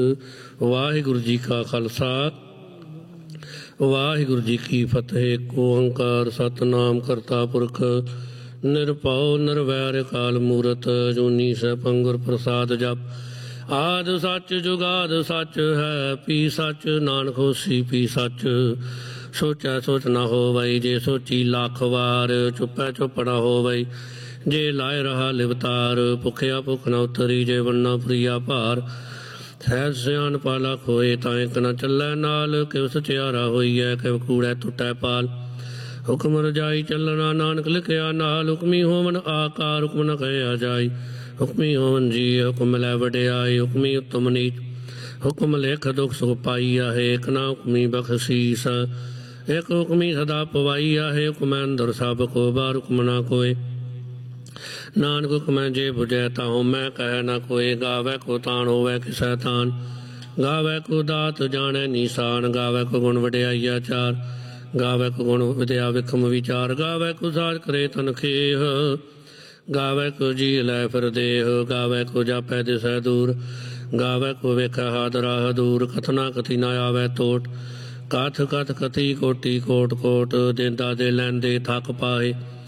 ਵਾਹਿਗੁਰੂ ਜੀ ਕਾ ਖਾਲਸਾ ਵਾਹਿਗੁਰੂ ਜੀ ਕੀ ਫਤਿਹ। ਏਕ ਓੰਕਾਰ ਸਤਿਨਾਮ ਕਰਤਾ ਪੁਰਖ ਨਿਰਭਉ ਨਿਰਵੈਰ ਕਾਲ ਮੂਰਤ ਜੂਨੀ ਸੈਭੰ ਗੁਰ ਪ੍ਰਸਾਦ ਜਪ। ਆਦਿ ਸੱਚ ਜੁਗਾਦ ਸੱਚ ਹੈ ਪੀ ਸੱਚ ਨਾਨਕ ਹੋਸੀ ਪੀ ਸੱਚ। ਸੋਚੈ ਸੋਚ ਨਾ ਹੋਵਈ ਜੇ ਸੋਚੀ ਲੱਖ ਵਾਰ। ਚੁੱਪੈ ਚੁੱਪ ਨਾ ਹੋਵਈ ਜੇ ਲਾਇ ਰਹਾ ਲਿਵਤਾਰ। ਭੁਖਿਆ ਭੁੱਖ ਨਾ ਉਤਰੀ ਜੇ ਵੰਨਾ ਪ੍ਰਿਆ ਭਾਰ। ਸਹਿਜ ਸਿਆਣ ਪਾਲਾ ਖੋਏ ਤਾਂ ਇੱਕ ਨਾ ਚੱਲੈ ਨਾਲ। ਕਿਵ ਸਚਿਆਰਾ ਹੋਈਐ ਕਿਵ ਕੂੜੈ ਟੁੱਟੈ ਪਾਲ। ਹੁਕਮ ਰਜਾਈ ਚੱਲਣਾ ਨਾਨਕ ਲਿਖਿਆ ਨਾਲ। ਹੁਕਮੀ ਹੋਵਨ ਆਕਾਰ ਹੁਕਮ ਨ ਕਹਿਆ ਜਾਈ। ਹੁਕਮੀ ਹੋਵਨ ਜੀ ਹੁਕਮ ਲੈ ਵਡਿਆਈ। ਹੁਕਮੀ ਉਤਮ ਨੀਚ ਹੁਕਮ ਲਿਖ ਦੁਖ ਸੁਖ ਪਾਈ ਆਹੇ। ਇੱਕ ਨਾ ਹੁਕਮੀ ਬਖਸ਼ੀਸ ਇੱਕ ਹੁਕਮੀ ਸਦਾ ਪਵਾਈ ਆਹੇ। ਹੁਕਮ ਅੰਦਰ ਸਭ ਕੋ ਬਾਰ ਹੁਕਮ ਨਾ ਕੋਏ। ਨਾਨਕ ਹੁਕਮੈ ਜੇ ਬੁਝੈ ਤਾਂ ਹੋਮੈ ਕਹਿ ਨਾ ਕੋਏ। ਗਾਵੈ ਕੋ ਤਾਣ ਹੋਵੈ ਕਿਸੈ ਤਾਨ। ਗਾਵੈ ਕੋ ਦਾਤ ਜਾਣੈ ਨੀਸਾਨ। ਗਾਵੈ ਕੋ ਗੁਣ ਵਡਿਆਈ ਆਚਾਰ। ਗਾਵੈ ਕੋ ਗੁਣ ਵਿਦਿਆ ਵਿਖਮ ਵਿਚਾਰ। ਗਾਵੈ ਕੋ ਸਾਜ ਕਰੇ ਤਨ ਖੇਹ। ਗਾਵੈ ਕੋ ਜੀ ਲੈ ਫਿਰ ਦੇਹ। ਗਾਵੈ ਕੋ ਜਾਪੈ ਦਿਸੈ ਦੂਰ। ਗਾਵੈ ਕੋ ਵੇਖੈ ਹਾਦ ਰਾਹ ਦੂਰ। ਕਥਨਾ ਕਥੀ ਨਾ ਆਵੈ ਟੋਟ। ਕਥ ਕਥ ਕਥੀ ਕੋਟੀ ਕੋਟ ਕੋਟ। ਦੇਂਦਾ ਦੇ ਲੈਂਦੇ ਥੱਕ ਪਾਏ।